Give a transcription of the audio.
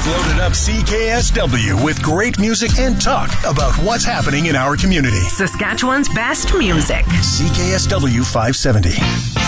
Loaded up CKSW with great music and talk about what's happening in our community. Saskatchewan's best music. CKSW 570.